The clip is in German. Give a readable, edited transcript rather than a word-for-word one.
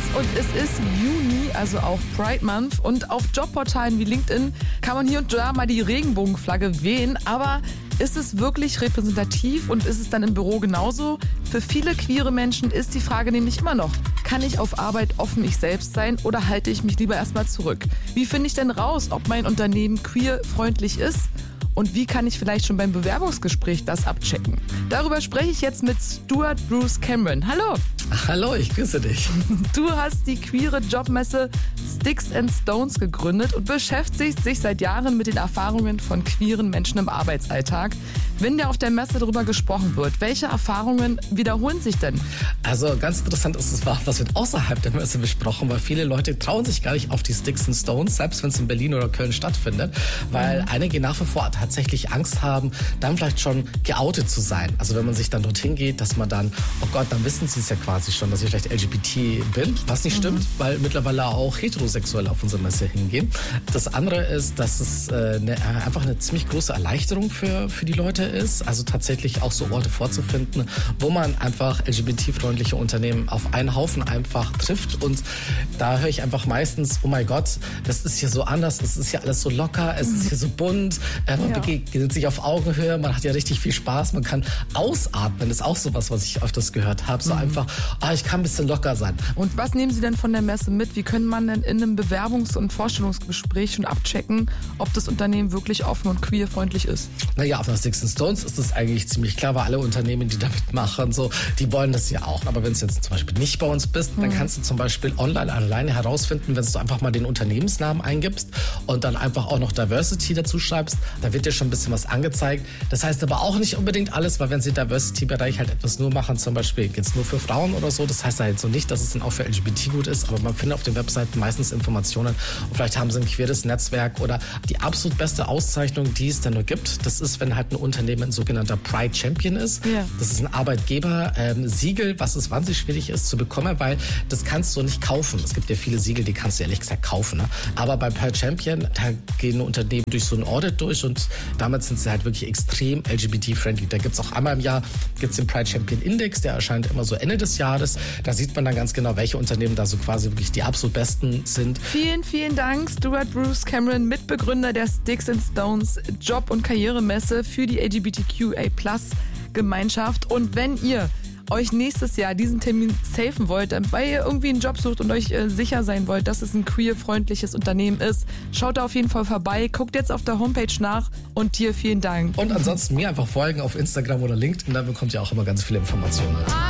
und es ist Juni, also auch Pride Month. Und auf Jobportalen wie LinkedIn kann man hier und da mal die Regenbogenflagge wehen. Aber ist es wirklich repräsentativ und ist es dann im Büro genauso? Für viele queere Menschen ist die Frage nämlich immer noch, kann ich auf Arbeit offen ich selbst sein oder halte ich mich lieber erstmal zurück? Wie finde ich denn raus, ob mein Unternehmen queerfreundlich ist? Und wie kann ich vielleicht schon beim Bewerbungsgespräch das abchecken? Darüber spreche ich jetzt mit Stuart Bruce Cameron. Hallo. Hallo, ich grüße dich. Du hast die queere Jobmesse Sticks and Stones gegründet und beschäftigst dich seit Jahren mit den Erfahrungen von queeren Menschen im Arbeitsalltag. Wenn dir auf der Messe darüber gesprochen wird, welche Erfahrungen wiederholen sich denn? Also ganz interessant ist es, was wird außerhalb der Messe besprochen, weil viele Leute trauen sich gar nicht auf die Sticks and Stones, selbst wenn es in Berlin oder Köln stattfindet, weil einige nach wie vor tatsächlich Angst haben, dann vielleicht schon geoutet zu sein. Also wenn man sich dann dorthin geht, dass man dann, oh Gott, dann wissen sie es ja quasi schon, dass ich vielleicht LGBT bin, was nicht stimmt, weil mittlerweile auch Heterosexuelle auf unsere Messe hingehen. Das andere ist, dass es einfach eine ziemlich große Erleichterung für die Leute ist, also tatsächlich auch so Orte vorzufinden, wo man einfach LGBT-freundliche Unternehmen auf einen Haufen einfach trifft, und da höre ich einfach meistens, oh mein Gott, das ist hier so anders, es ist hier alles so locker, es ist hier so bunt, man begegnet sich auf Augenhöhe, man hat ja richtig viel Spaß, man kann ausatmen, das ist auch sowas, was ich öfters gehört habe, so einfach, ich kann ein bisschen locker sein. Und was nehmen Sie denn von der Messe mit? Wie können man denn in einem Bewerbungs- und Vorstellungsgespräch schon abchecken, ob das Unternehmen wirklich offen und queerfreundlich ist? Naja, auf der Sticks and Stones ist es eigentlich ziemlich klar, weil alle Unternehmen, die damit machen, so, die wollen das ja auch. Aber wenn du jetzt zum Beispiel nicht bei uns bist, dann kannst du zum Beispiel online alleine herausfinden, wenn du einfach mal den Unternehmensnamen eingibst und dann einfach auch noch Diversity dazu schreibst, da wird dir schon ein bisschen was angezeigt. Das heißt aber auch nicht unbedingt alles, weil wenn sie im Diversity-Bereich halt etwas nur machen, zum Beispiel geht es nur für Frauen oder so, das heißt halt so nicht, dass es dann auch für LGBT gut ist, aber man findet auf den Webseiten meistens Informationen und vielleicht haben sie ein queeres Netzwerk oder die absolut beste Auszeichnung, die es denn nur gibt. Das ist, wenn halt ein Unternehmen ein sogenannter Pride Champion ist. Ja. Das ist ein Arbeitgeber-Siegel, was es wahnsinnig schwierig ist zu bekommen, weil das kannst du nicht kaufen. Es gibt ja viele Siegel, die kannst du ehrlich gesagt kaufen. Ne? Aber bei Pride Champion, da gehen Unternehmen durch so ein Audit durch und damit sind sie halt wirklich extrem LGBT-friendly. Da gibt es auch einmal im Jahr gibt's den Pride Champion Index, der erscheint immer so Ende des Jahres. Da sieht man dann ganz genau, welche Unternehmen da so quasi wirklich die absolut besten sind. Vielen, vielen Dank, Stuart Bruce Cameron, Mitbegründer der Sticks and Stones Job- und Karrieremesse für die LGBTQA+-Gemeinschaft. Und wenn ihr euch nächstes Jahr diesen Termin safen wollt, weil ihr irgendwie einen Job sucht und euch sicher sein wollt, dass es ein queer-freundliches Unternehmen ist, schaut da auf jeden Fall vorbei, guckt jetzt auf der Homepage nach und dir vielen Dank. Und ansonsten mir einfach folgen auf Instagram oder LinkedIn, da bekommt ihr auch immer ganz viele Informationen.